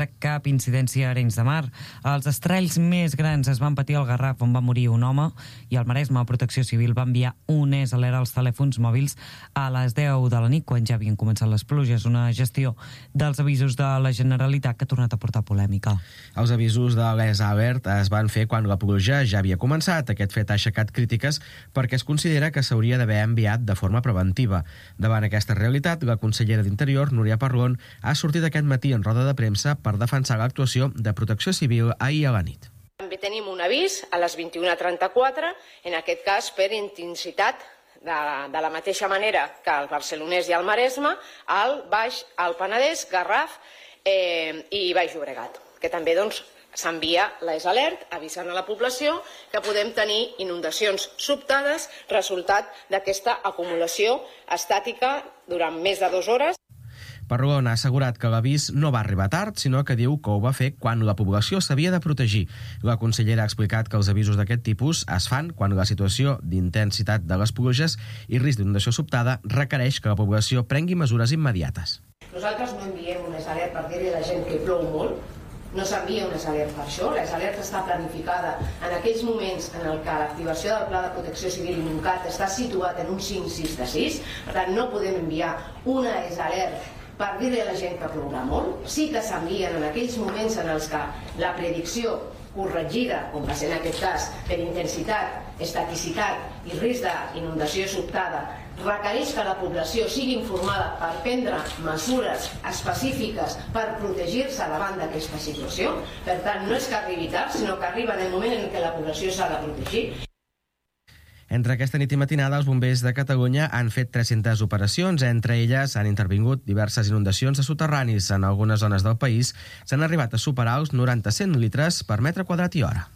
cap incidència a Arenys de Mar. Els estralls més grans es van patir al Garraf, on va morir un home, i al Maresme, Protecció Civil va enviar un SLR als telèfons mòbils a les 10 de la nit, quan ja havien començat les pluges, una gestió dels avisos de la Generalitat que ha tornat a portar polèmica. Els avisos de l'Es-Alert es van fer quan la pluja ja havia començat. Aquest fet ha aixecat crítiques perquè es considera que s'hauria d'haver enviat de forma preventiva. Davant aquesta realitat, la consellera d'Interior, Núria Parlon, ha sortit aquest matí en roda de premsa per defensar l'actuació de Protecció Civil ahir a la nit. També tenim un avís a les 21:34, en aquest cas per intensitat, de la mateixa manera que al Barcelonès i al Maresme, al Baix, al Penedès, Garraf i Baix Llobregat, que també s'envia l'Es-Alert avisant a la població que podem tenir inundacions sobtades resultat d'aquesta acumulació estàtica durant més de 2 hores. Parlon ha assegurat que l'avís no va arribar tard, sinó que diu que ho va fer quan la població s'havia de protegir. La consellera ha explicat que els avisos d'aquest tipus es fan quan la situació d'intensitat de les pluges i risc d'inundació sobtada requereix que la població prengui mesures immediates. Nosaltres no enviem un SLR per dir-li a la gent que plou molt, no s'envia un SLR per això. L'SLR està planificada en aquells moments en què l'activació del Pla de Protecció Civil i Montcat està situat en un 5-6 de 6, per tant no podem enviar una SLR per dir-li a la gent que plourà molt. Sí que s'envien en aquells moments en els que la predicció corregida, com va ser en aquest cas, per intensitat, estaticitat i risc d'inundació sobtada, requereix que la població sigui informada per prendre mesures específiques per protegir-se davant d'aquesta situació. Per tant, no és que arribi tard, sinó que arriba en el moment en què la població s'ha de protegir. Entre aquesta nit i matinada, els bombers de Catalunya han fet 300 operacions. Entre elles han intervingut diverses inundacions de soterranis. En algunes zones del país s'han arribat a superar els 90-100 litres per metre quadrat i hora.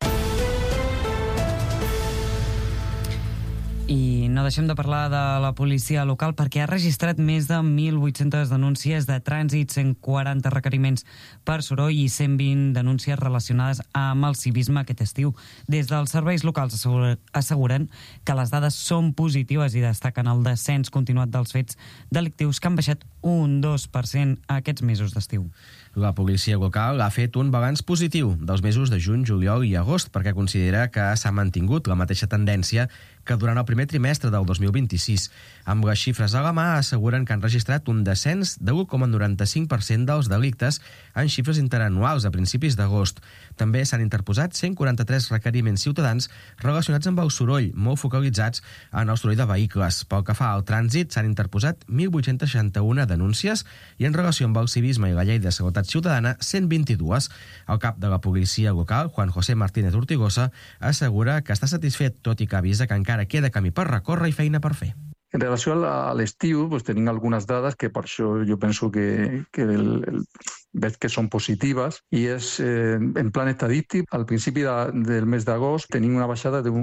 I no deixem de parlar de la policia local perquè ha registrat més de 1.800 denúncies de trànsit, 140 requeriments per soroll i 120 denúncies relacionades amb el civisme aquest estiu. Des dels serveis locals asseguren que les dades són positives i destaquen el descens continuat dels fets delictius que han baixat un 2% aquests mesos d'estiu. La policia local ha fet un balanç positiu dels mesos de juny, juliol i agost perquè considera que s'ha mantingut la mateixa tendència que durant el primer trimestre del 2026. Amb les xifres a la mà asseguren que han registrat un descens de l'1,95% dels delictes en xifres interanuals a principis d'agost. També s'han interposat 143 requeriments ciutadans relacionats amb el soroll, molt focalitzats en el soroll de vehicles. Pel que fa al trànsit, s'han interposat 1.861 denúncies i en relació amb el civisme i la llei de seguretat ciutadana, 122. El cap de la policia local, Juan José Martínez Ortigosa, assegura que està satisfet, tot i que avisa que encara queda camí per recórrer i feina per fer. En relació a l'estiu, tenim algunes dades que per això jo penso que veig que són positives i és en plan estadístic. Al principi del mes d'agost tenim una baixada d'un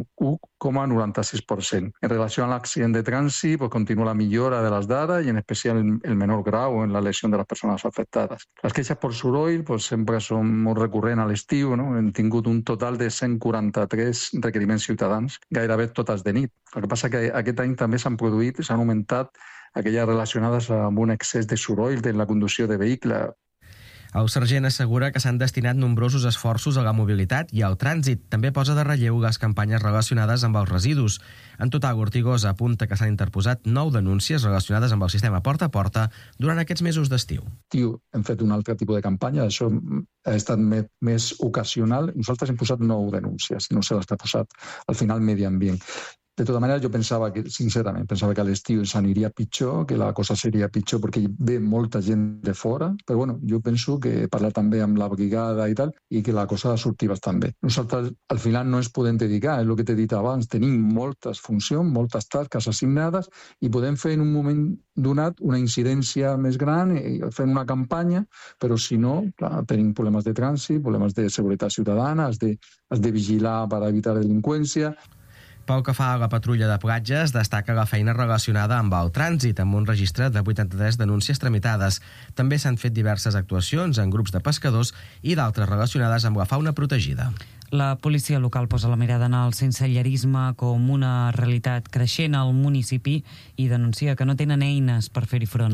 1,96%. En relació a l'accident de trànsit, continua la millora de les dades i en especial el menor grau en la lesió de les persones afectades. Les queixes per soroll sempre són molt recurrents a l'estiu, no? Hem tingut un total de 143 requeriments ciutadans, gairebé totes de nit. El que passa que aquest any també s'han augmentat aquelles relacionades amb un excés de soroll de la conducció de vehicle. El sergent assegura que s'han destinat nombrosos esforços a la mobilitat i al trànsit. També posa de relleu les campanyes relacionades amb els residus. En total, Ortigosa apunta que s'han interposat 9 denúncies relacionades amb el sistema porta a porta durant aquests mesos d'estiu. Hem fet un altre tipus de campanya, això ha estat més ocasional. Nosaltres hem posat 9 denúncies, no sé les que ha posat al final Medi Ambient. De tota manera, jo pensava que a l'estiu s'aniria pitjor, que la cosa seria pitjor perquè ve molta gent de fora, però bueno, jo penso que parlar també amb la brigada i tal, i que la cosa ha sortit bastant bé. Nosaltres al final no ens podem dedicar, és el que t'he dit abans, tenim moltes funcions, moltes tasques assignades i podem fer en un moment donat una incidència més gran i fent una campanya, però si no, clar, tenim problemes de trànsit, problemes de seguretat ciutadana, has de vigilar per evitar delinqüència. Pel que fa a la patrulla de platges, destaca la feina relacionada amb el trànsit, amb un registre de 83 denúncies tramitades. També s'han fet diverses actuacions en grups de pescadors i d'altres relacionades amb la fauna protegida. La policia local posa la mirada en el sensellarisme com una realitat creixent al municipi i denuncia que no tenen eines per fer-hi front.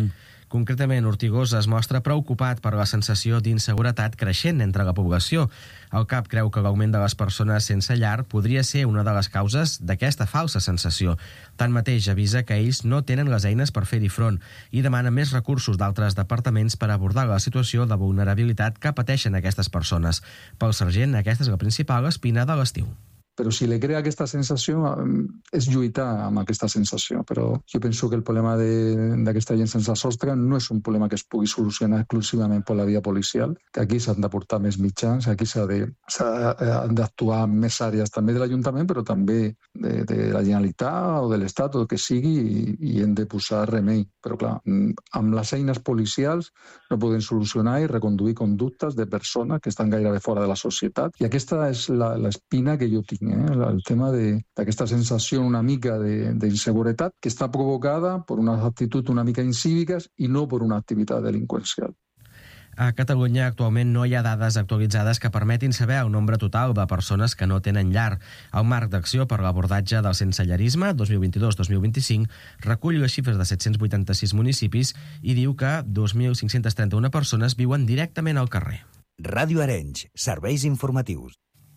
Concretament, Ortigosa es mostra preocupat per la sensació d'inseguretat creixent entre la població. El CAP creu que l'augment de les persones sense llar podria ser una de les causes d'aquesta falsa sensació. Tanmateix, avisa que ells no tenen les eines per fer-hi front i demana més recursos d'altres departaments per abordar la situació de vulnerabilitat que pateixen aquestes persones. Pel sergent, aquesta és la principal espina de l'estiu. Però si li crea aquesta sensació, és lluitar amb aquesta sensació. Però jo penso que el problema d'aquesta gent sense sostre no és un problema que es pugui solucionar exclusivament per la via policial, que aquí s'han d'aportar més mitjans, aquí s'han d'actuar en més àrees també de l'Ajuntament, però també de la Generalitat o de l'Estat o el que sigui, i hem de posar remei. Però clar, amb les eines policials no podem solucionar i reconduir conductes de persones que estan gairebé fora de la societat. I aquesta és l'espina que jo tinc. El tema d'aquesta sensació una mica d'inseguretat que està provocada per una actitud una mica incíviques i no per una activitat delinqüencial. A Catalunya actualment no hi ha dades actualitzades que permetin saber el nombre total de persones que no tenen llar. El marc d'acció per l'abordatge del sensellarisme 2022-2025 recull les xifres de 786 municipis i diu que 2.531 persones viuen directament al carrer. Ràdio Arenys, serveis informatius.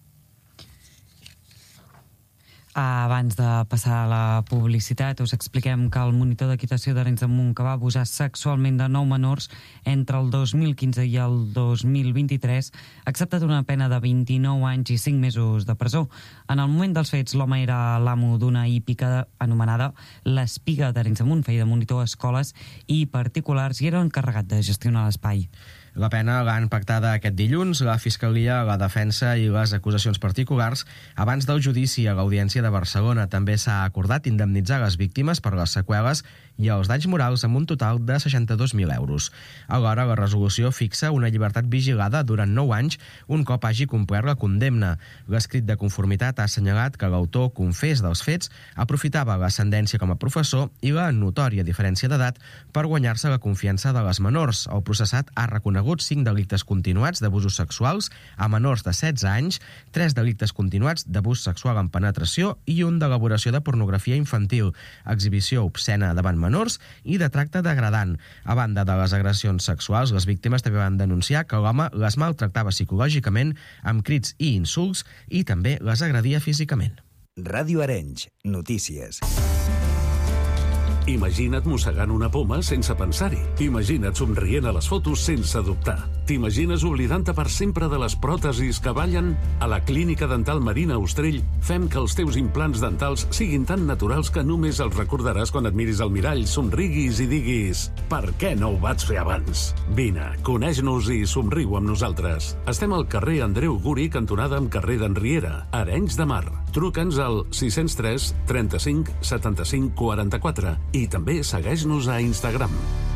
Abans de passar a la publicitat, us expliquem que el monitor d'equitació d'Arenys de Munt, que va abusar sexualment de 9 menors entre el 2015 i el 2023, ha acceptat una pena de 29 anys i 5 mesos de presó. En el moment dels fets, l'home era l'amo d'una hípica anomenada l'Espiga d'Arenys de Munt, feia de monitor a escoles i particulars i era encarregat de gestionar l'espai. La pena l'han pactada aquest dilluns la Fiscalia, la Defensa i les acusacions particulars. Abans del judici a l'Audiència de Barcelona també s'ha acordat indemnitzar les víctimes per les seqüeles i els danys morals amb un total de 62.000 euros. Alhora, la resolució fixa una llibertat vigilada durant 9 anys un cop hagi complert la condemna. L'escrit de conformitat ha assenyalat que l'autor confés dels fets aprofitava l'ascendència com a professor i la notòria diferència d'edat per guanyar-se la confiança de les menors. El processat ha reconegut 5 delictes continuats d'abusos sexuals a menors de 16 anys, 3 delictes continuats d'abús sexual en penetració i un d'elaboració de pornografia infantil, exhibició obscena davant menors i de tracte degradant. A banda de les agressions sexuals, les víctimes també van denunciar que l'home les maltractava psicològicament amb crits i insults i també les agredia físicament. Ràdio Arenys, notícies. Imagina't mossegant una poma sense pensar-hi. Imagina't somrient a les fotos sense dubtar. T'imagines oblidant-te per sempre de les pròtesis que ballen? A la Clínica Dental Marina Ostrell fem que els teus implants dentals siguin tan naturals que només els recordaràs quan et miris al mirall, somriguis i diguis «Per què no ho vaig fer abans?» Vine, coneix-nos i somriu amb nosaltres. Estem al carrer Andreu Guri, cantonada amb carrer d'Enriera, Arenys de Mar. Truca'ns al 603 35 75 44 i també segueix-nos a Instagram.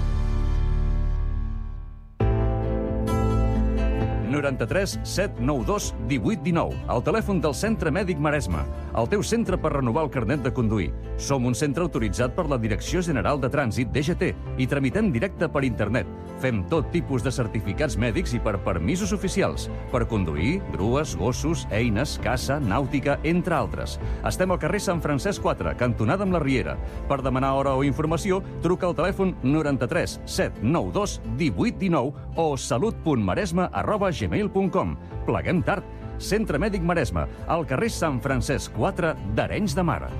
93 792 1819, el telèfon del Centre Mèdic Maresme, el teu centre per renovar el carnet de conduir. Som un centre autoritzat per la Direcció General de Trànsit, DGT, i tramitem directe per internet. Fem tot tipus de certificats mèdics i per permisos oficials, per conduir, grues, gossos, eines, caça, nàutica, entre altres. Estem al carrer Sant Francesc 4, cantonada amb la Riera. Per demanar hora o informació, truca al telèfon 93 792 1819 o salut.maresme@gmail.com. Pleguem tard. Centre Mèdic Maresme, al carrer Sant Francesc 4 d'Arenys de Mar.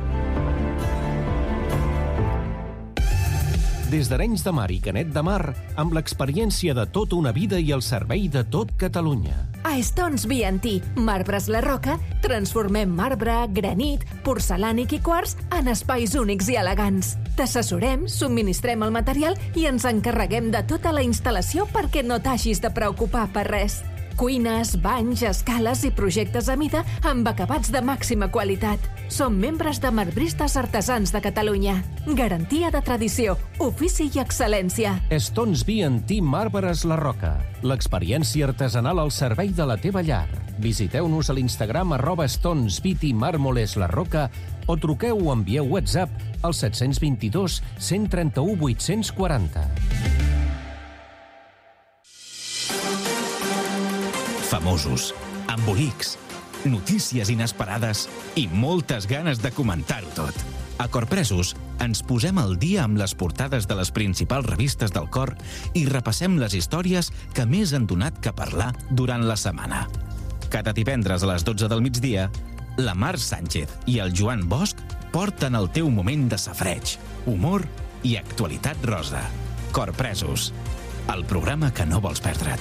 Des d'Arenys de Mar i Canet de Mar, amb l'experiència de tota una vida i el servei de tot Catalunya. A Stones B&T, Marbres La Roca, transformem marbre, granit, porcelànic i quars en espais únics i elegants. T'assessorem, subministrem el material i ens encarreguem de tota la instal·lació perquè no t'hagis de preocupar per res. Cuines, banys, escales i projectes a mida amb acabats de màxima qualitat. Som membres de Marbristes Artesans de Catalunya. Garantia de tradició, ofici i excel·lència. Stones B&T Marbres La Roca. L'experiència artesanal al servei de la teva llar. Visiteu-nos a l'Instagram @StonesBTMarmolesLaRoca o truqueu o envieu WhatsApp al 722 131 840. Famosos, embolics, notícies inesperades i moltes ganes de comentar-ho tot. A Corpresos ens posem al dia amb les portades de les principals revistes del cor i repassem les històries que més han donat que parlar durant la setmana. Cada divendres a les 12 del migdia, la Mar Sánchez i el Joan Bosch porten el teu moment de safreig, humor i actualitat rosa. Corpresos, el programa que no vols perdre't.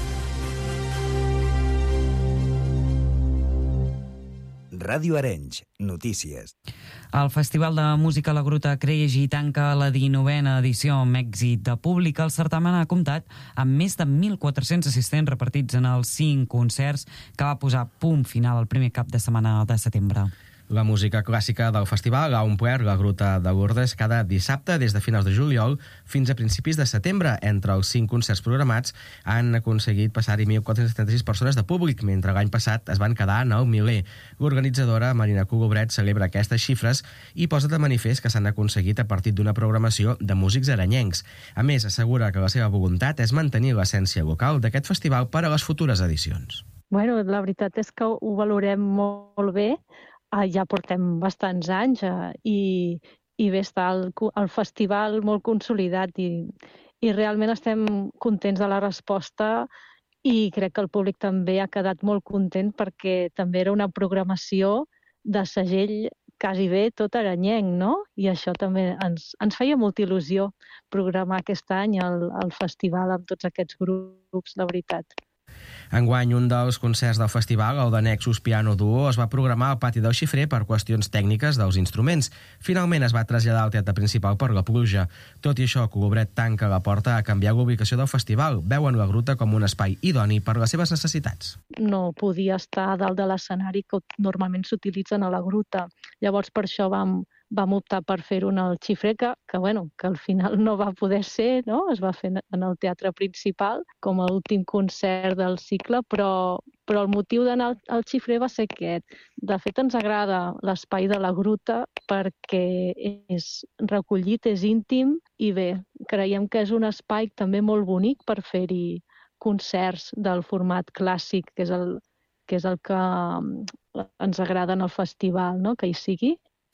Ràdio Arenys, notícies. El Festival de Música La Gruta creix i tanca la 19a edició amb èxit de públic. El certamen ha comptat amb més de 1.400 assistents repartits en els 5 concerts que va posar punt final al primer cap de setmana de setembre. La música clàssica del festival ha omplert la Gruta de Lourdes cada dissabte des de finals de juliol fins a principis de setembre. Entre els 5 concerts programats han aconseguit passar-hi 1.476 persones de públic, mentre l'any passat es van quedar en el miler. L'organitzadora Marina Colobret celebra aquestes xifres i posa de manifest que s'han aconseguit a partir d'una programació de músics arenyencs. A més, assegura que la seva voluntat és mantenir l'essència local d'aquest festival per a les futures edicions. Bueno, la veritat és que ho valorem molt bé. Ja portem bastants anys i bé, està el festival molt consolidat i realment estem contents de la resposta i crec que el públic també ha quedat molt content perquè també era una programació de segell quasi bé tot arenyenc, no? I això també ens feia molta il·lusió programar aquest any el festival amb tots aquests grups, la veritat. Enguany, un dels concerts del festival, el de Nexus Piano Duo, es va programar al pati del Xifrer per qüestions tècniques dels instruments. Finalment es va traslladar al teatre principal per la pluja. Tot i això, Colobret tanca la porta a canviar l'ubicació del festival. Veuen la gruta com un espai idoni per les seves necessitats. No podia estar a dalt de l'escenari que normalment s'utilitzen a la gruta. Llavors, per això vam optar per fer-ho en el Xifrer, que al final no va poder ser, no? Es va fer en el teatre principal, com a l'últim concert del cicle, però el motiu d'anar al Xifrer va ser aquest. De fet, ens agrada l'espai de la gruta perquè és recollit, és íntim i bé, creiem que és un espai també molt bonic per fer-hi concerts del format clàssic, que és el que ens agrada en el festival, no? Que hi sigui.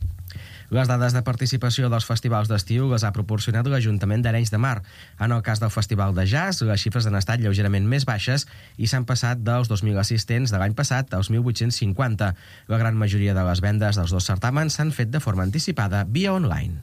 Les dades de participació dels festivals d'estiu les ha proporcionat l'Ajuntament d'Arenys de Mar. En el cas del Festival de Jazz, les xifres han estat lleugerament més baixes i s'han passat dels 2.000 assistents de l'any passat als 1.850. La gran majoria de les vendes dels dos certàmens s'han fet de forma anticipada via online.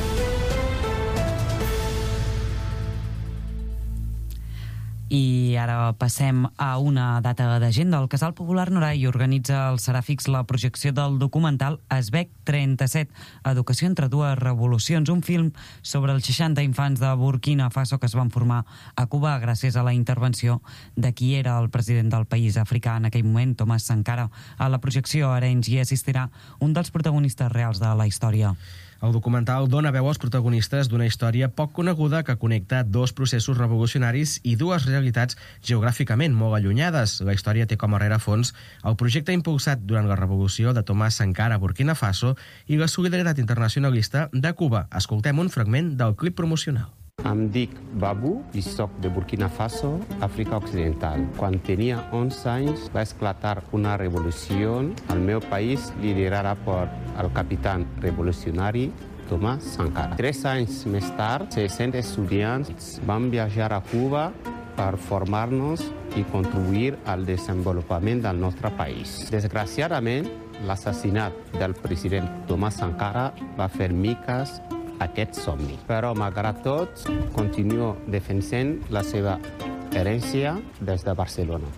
I ara passem a una data d'agenda. El Casal Popular Norai organitza al Seràfix la projecció del documental Esbec 37, Educació entre dues revolucions, un film sobre els 60 infants de Burkina Faso que es van formar a Cuba gràcies a la intervenció de qui era el president del país africà en aquell moment, Thomas Sankara. A la projecció a Arenys hi assistirà un dels protagonistes reals de la història. El documental dona veu als protagonistes d'una història poc coneguda que connecta dos processos revolucionaris i dues realitats geogràficament molt allunyades. La història té com a rerefons el projecte impulsat durant la revolució de Thomas Sankara a Burkina Faso i la solidaritat internacionalista de Cuba. Escoltem un fragment del clip promocional. Em dic Babu i soc de Burkina Faso, Àfrica Occidental. Quan tenia 11 anys va esclatar una revolució al meu país liderada per el capità revolucionari Thomas Sankara. 3 anys més tard, 600 estudiants van viatjar a Cuba per formar-nos i contribuir al desenvolupament del nostre país. Desgraciadament, l'assassinat del president Thomas Sankara va fer miques aquest somni. Però, malgrat tot, continuo defensant la seva herència des de Barcelona.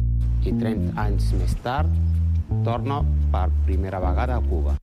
I 30 anys més tard, torno per primera vegada a Cuba.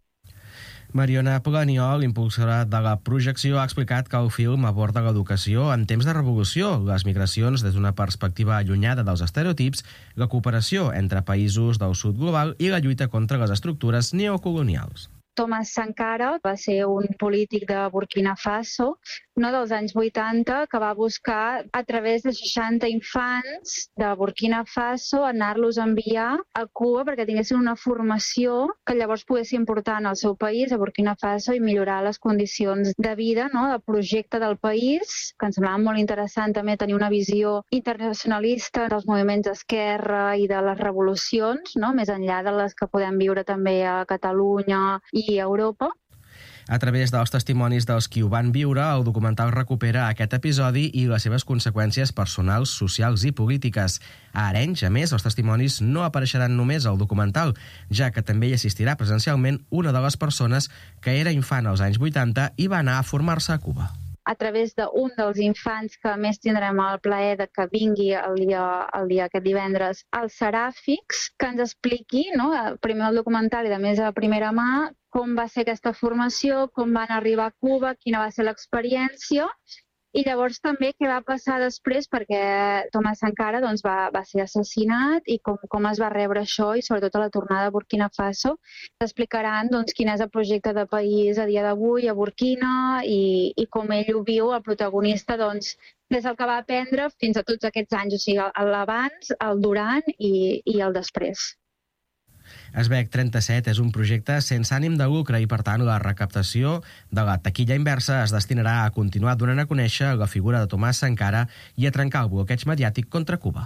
Mariona Planiol, impulsora de la projecció, ha explicat que el film aborda l'educació en temps de revolució, les migracions des d'una perspectiva allunyada dels estereotips, la cooperació entre països del sud global i la lluita contra les estructures neocolonials. Thomas Sankara va ser un polític de Burkina Faso, dels anys 80, que va buscar a través de 60 infants de Burkina Faso anar-los a enviar a Cuba perquè tinguessin una formació que llavors poguessin portar al seu país, a Burkina Faso, i millorar les condicions de vida, del projecte del país, que ens semblava molt interessant també tenir una visió internacionalista dels moviments d'esquerra i de les revolucions, més enllà de les que podem viure també a Catalunya i a Europa. A través dels testimonis dels qui ho van viure, el documental recupera aquest episodi i les seves conseqüències personals, socials i polítiques. A Arenys, a més, els testimonis no apareixeran només al documental, ja que també hi assistirà presencialment una de les persones que era infant als anys 80 i va anar a formar-se a Cuba. A través d'un dels infants que més tindrem el plaer de que vingui el dia aquest divendres, el Seràfix, que ens expliqui, no, primer el documental i, a més, a primera mà, com va ser aquesta formació, com van arribar a Cuba, quina va ser l'experiència, i llavors també què va passar després, perquè Thomas Sankara va ser assassinat i com es va rebre això, i sobretot a la tornada a Burkina Faso. Explicaran quin és el projecte de país a dia d'avui a Burkina i com ell ho viu, el protagonista, des del que va aprendre fins a tots aquests anys, o sigui, l'abans, el durant i el després. Esbec 37 és un projecte sense ànim de lucre i, per tant, la recaptació de la taquilla inversa es destinarà a continuar donant a conèixer la figura de Thomas Sankara i a trencar el bloqueig mediàtic contra Cuba.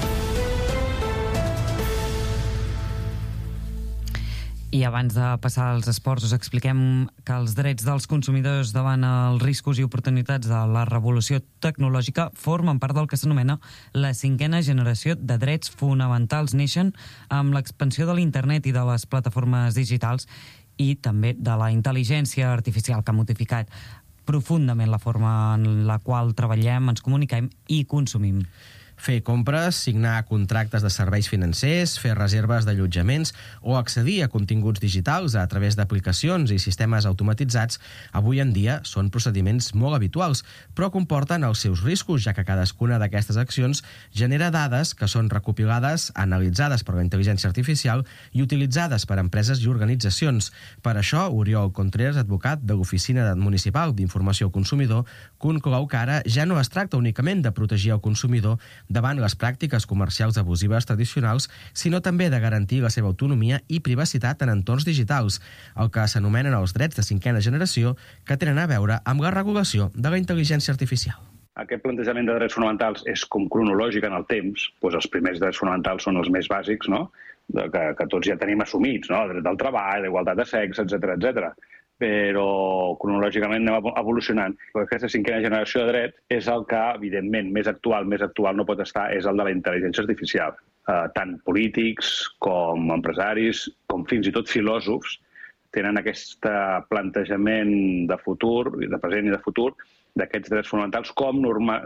I abans de passar als esports us expliquem que els drets dels consumidors davant els riscos i oportunitats de la revolució tecnològica formen part del que s'anomena la 5a generació de drets fonamentals. Neixen amb l'expansió de l'internet i de les plataformes digitals i també de la intel·ligència artificial, que ha modificat profundament la forma en la qual treballem, ens comuniquem i consumim. Fer compres, signar contractes de serveis financers, fer reserves d'allotjaments o accedir a continguts digitals a través d'aplicacions i sistemes automatitzats avui en dia són procediments molt habituals, però comporten els seus riscos, ja que cadascuna d'aquestes accions genera dades que són recopilades, analitzades per la intel·ligència artificial i utilitzades per empreses i organitzacions. Per això, Oriol Contreras, advocat de l'Oficina Municipal d'Informació al Consumidor, conclou que ara ja no es tracta únicament de protegir el consumidor davant les pràctiques comercials abusives tradicionals, sinó també de garantir la seva autonomia i privacitat en entorns digitals, el que s'anomenen els drets de 5a generació, que tenen a veure amb la regulació de la intel·ligència artificial. Aquest plantejament de drets fonamentals és com cronològic en el temps. Els primers drets fonamentals són els més bàsics, no? que tots ja tenim assumits, no? El dret del treball, l'igualtat de sexe, etc. Però cronològicament anem evolucionant. Aquesta 5a generació de dret és el que, evidentment, més actual no pot estar, és el de la intel·ligència artificial. Tant polítics com empresaris, com fins i tot filòsofs, tenen aquest plantejament de futur, de present i de futur, d'aquests drets fonamentals, com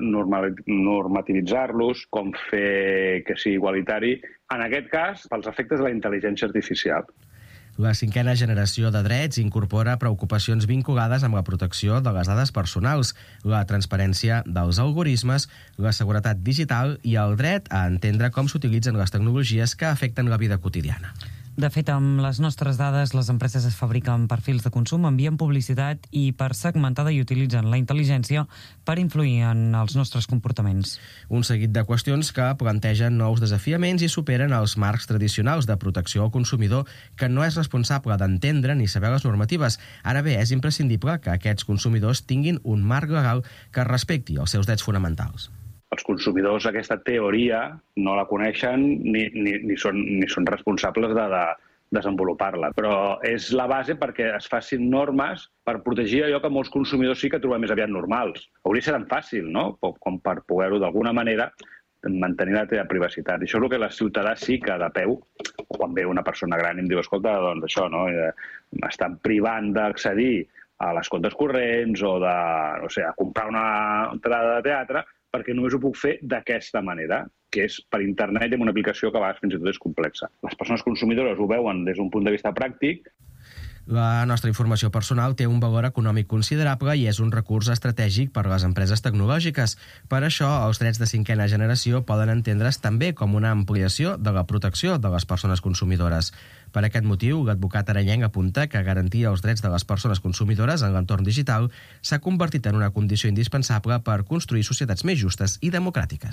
normativitzar-los, com fer que sigui igualitari, en aquest cas, pels efectes de la intel·ligència artificial. La 5a generació de drets incorpora preocupacions vinculades amb la protecció de les dades personals, la transparència dels algoritmes, la seguretat digital i el dret a entendre com s'utilitzen les tecnologies que afecten la vida quotidiana. De fet, amb les nostres dades, les empreses es fabriquen perfils de consum, envien publicitat i per segmentada i utilitzen la intel·ligència per influir en els nostres comportaments. Un seguit de qüestions que plantegen nous desafiaments i superen els marcs tradicionals de protecció al consumidor, que no és responsable d'entendre ni saber les normatives. Ara bé, és imprescindible que aquests consumidors tinguin un marc legal que respecti els seus drets fonamentals. Els consumidors aquesta teoria no la coneixen ni són responsables de desenvolupar-la. Però és la base perquè es facin normes per protegir allò que molts consumidors sí que trobem més aviat normals. Hauria de ser tan fàcil, no?, com per poder-ho d'alguna manera mantenir la teva privacitat. I això és el que la ciutadà sí que de peu, quan ve una persona gran i em diu, escolta, doncs això, no?, m'estan privant d'accedir a les comptes corrents o de, no sé, a comprar una entrada de teatre, perquè només ho puc fer d'aquesta manera, que és per internet i amb una aplicació que a vegades fins i tot és complexa. Les persones consumidores ho veuen des d'un punt de vista pràctic. La nostra informació personal té un valor econòmic considerable i és un recurs estratègic per a les empreses tecnològiques. Per això, els drets de 5a generació poden entendre's també com una ampliació de la protecció de les persones consumidores. Per aquest motiu, l'advocat arenyenc apunta que garantir els drets de les persones consumidores en l'entorn digital s'ha convertit en una condició indispensable per construir societats més justes i democràtiques.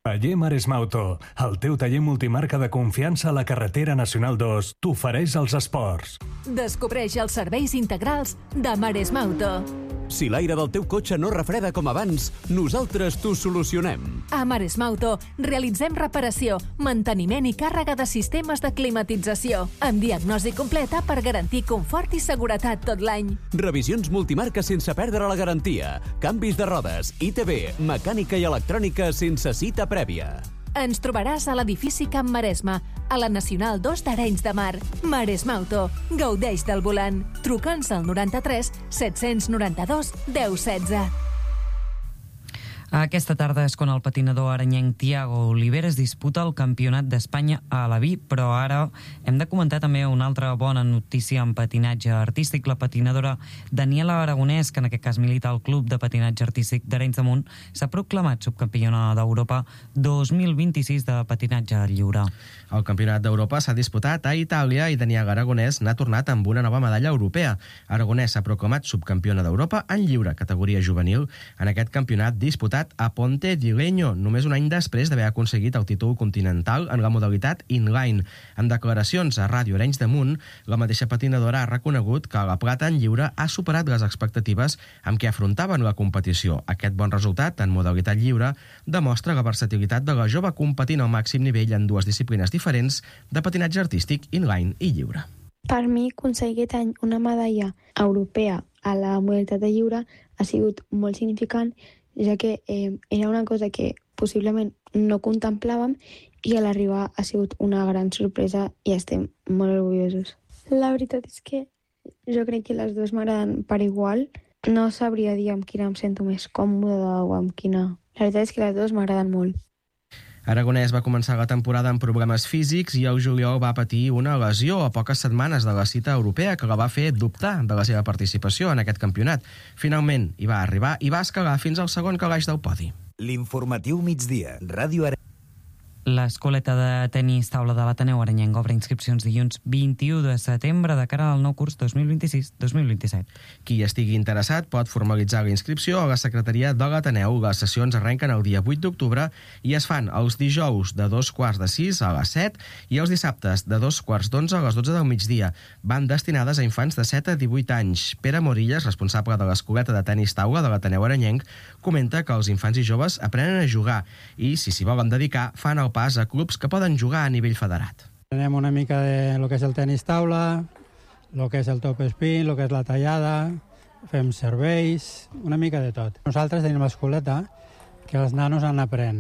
Taller Maresma Auto, el teu taller multimarca de confiança a la carretera Nacional 2, t'ofereix els esports. Descobreix els serveis integrals de Maresma Auto. Si l'aire del teu cotxe no refreda com abans, nosaltres t'ho solucionem. A Maresma Auto realitzem reparació, manteniment i càrrega de sistemes de climatització, amb diagnosi completa per garantir confort i seguretat tot l'any. Revisions multimarca sense perdre la garantia, canvis de rodes, ITV, mecànica i electrònica sense cita prèvia. Ens trobaràs a l'edifici Camp Maresma, a la Nacional 2 d'Arenys de Mar. Maresma Auto. Gaudeix del volant. Truca'ns al 93 792 1016. Aquesta tarda és quan el patinador arenyenc Thiago Olivera es disputa el Campionat d'Espanya a la Vi, però ara hem de comentar també una altra bona notícia en patinatge artístic. La patinadora Daniela Aragonès, que en aquest cas milita al Club de Patinatge Artístic d'Arenys de Munt, s'ha proclamat subcampiona d'Europa 2026 de patinatge lliure. El Campionat d'Europa s'ha disputat a Itàlia i Daniela Aragonès n'ha tornat amb una nova medalla europea. Aragonès s'ha proclamat subcampiona d'Europa en lliure, categoria juvenil, en aquest campionat disputat a Ponte di Legno, només un any després d'haver aconseguit el títol continental en la modalitat inline. En declaracions a Ràdio Arenys de Munt, la mateixa patinadora ha reconegut que la plata en lliure ha superat les expectatives amb què afrontaven la competició. Aquest bon resultat en modalitat lliure demostra la versatilitat de la jove competint al màxim nivell en dues disciplines diferents de patinatge artístic inline i lliure. Per mi, aconseguir aquest any una medalla europea a la modalitat de lliure ha sigut molt significant, ja que era una cosa que possiblement no contemplàvem i a l'arribar ha sigut una gran sorpresa i estem molt orgullosos. La veritat és que jo crec que les dues m'agraden per igual. No sabria dir amb quina em sento més còmoda o amb quina. La veritat és que les dues m'agraden molt. Aragonès va començar la temporada amb problemes físics i el juliol va patir una lesió a poques setmanes de la cita europea que la va fer dubtar de la seva participació en aquest campionat. Finalment hi va arribar i va escalar fins al segon calaix del podi. L'informatiu migdia, Ràdio Arenys. L'escoleta de tenis taula de l'Ateneu Arenyenc obre inscripcions dilluns 21 de setembre de cara al nou curs 2026-2027. Qui estigui interessat pot formalitzar la inscripció a la secretaria de l'Ateneu. Les sessions arrenquen el dia 8 d'octubre i es fan els dijous de 5:45 a les 7 i els dissabtes de 11:15 a les 12 del migdia. Van destinades a infants de 7 a 18 anys. Pere Morillas, responsable de l'escoleta de tenis taula de l'Ateneu Arenyenc, comenta que els infants i joves aprenen a jugar i, si s'hi volen dedicar, fan el pas a clubs que poden jugar a nivell federat. Tenim una mica de lo que és el tenis taula, lo que és el top spin, lo que és la tallada, fem serveis, una mica de tot. Nosaltres tenim l'escoleta que els nanos han après.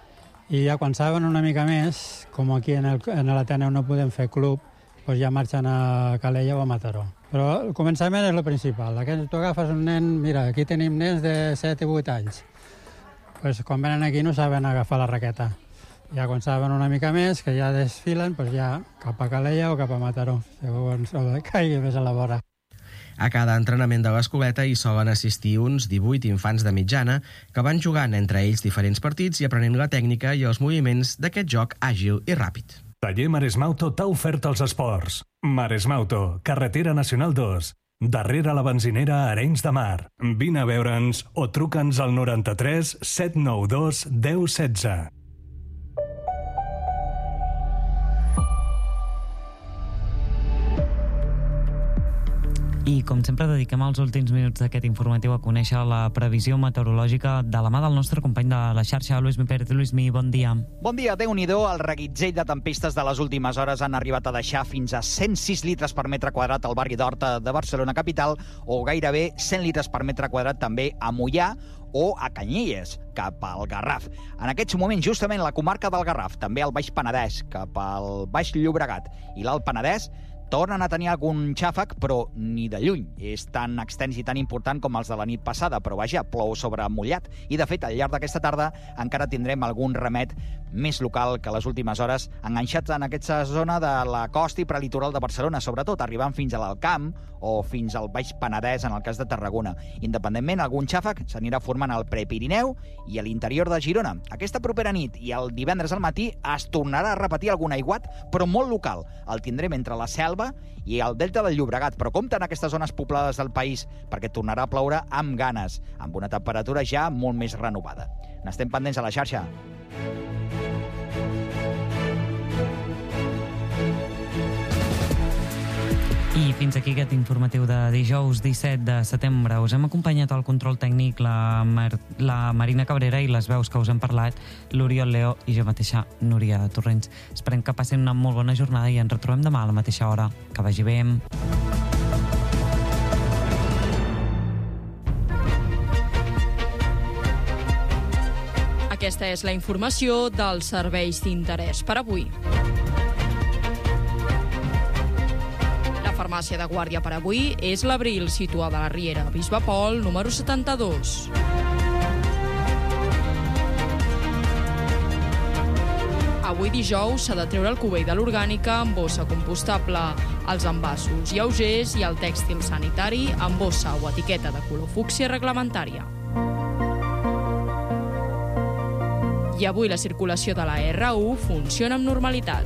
I ja quan saben una mica més, com aquí en l'Ateneu no podem fer club, doncs ja marxen a Calella o a Mataró. Però el començament és el principal. Tu agafes un nen, mira, aquí tenim nens de 7 i 8 anys. Doncs quan venen aquí no saben agafar la raqueta. Ja quan saben una mica més, que ja desfilen, doncs ja cap a Calella o cap a Mataró, segons el que caigui més a la vora. A cada entrenament de l'escoleta hi solen assistir uns 18 infants de mitjana que van jugant entre ells diferents partits i aprenent la tècnica i els moviments d'aquest joc àgil i ràpid. Taller Maresma Auto t'ha ofert els esports. Maresma Auto, carretera Nacional 2, darrere la benzinera Arenys de Mar. Vine a veure'ns o truca'ns al 93 792 1016. I, com sempre, dediquem els últims minuts d'aquest informatiu a conèixer la previsió meteorològica de la mà del nostre company de la xarxa, Luismi Pérez. Luismi, bon dia. Bon dia, Déu-n'hi-do. El reguitzell de tempestes de les últimes hores han arribat a deixar fins a 106 litres per metre quadrat al barri d'Horta de Barcelona capital o gairebé 100 litres per metre quadrat també a Moià o a Canyelles, cap al Garraf. En aquests moments, justament la comarca del Garraf, també al Baix Penedès, cap al Baix Llobregat i l'Alt Penedès, tornen a tenir algun xàfec, però ni de lluny. És tan extens i tan important com els de la nit passada, però vaja, plou sobre mullat. I, de fet, al llarg d'aquesta tarda encara tindrem algun remet més local que les últimes hores, enganxats en aquesta zona de la costa i prelitoral de Barcelona, sobretot arribant fins a l'Alcamp o fins al Baix Penedès, en el cas de Tarragona. Independentment, algun xàfec s'anirà formant al Prepirineu i a l'interior de Girona. Aquesta propera nit i el divendres al matí es tornarà a repetir algun aiguat, però molt local. El tindrem entre la Selva i el delta del Llobregat, però compte en aquestes zones poblades del país perquè tornarà a ploure amb ganes, amb una temperatura ja molt més renovada. N'estem pendents a la xarxa. Fins aquí aquest informatiu de dijous 17 de setembre. Us hem acompanyat al control tècnic la Marina Cabrera i les veus que us hem parlat, l'Oriol Leo i jo mateixa, Núria Torrents. Esperem que passin una molt bona jornada i ens retrobem demà a la mateixa hora. Que vagi bé. Aquesta és la informació dels serveis d'interès per avui. La farmàcia de guàrdia per avui és l'Abril, situada a la Riera Bisbe Pol, número 72. Avui dijous s'ha de treure el cubell de l'orgànica amb bossa compostable, els envasos lleugers i el tèxtil sanitari amb bossa o etiqueta de color fúcsia reglamentària. I avui la circulació de la R1 funciona amb normalitat.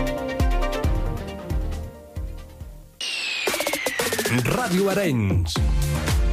Ràdio Arenys.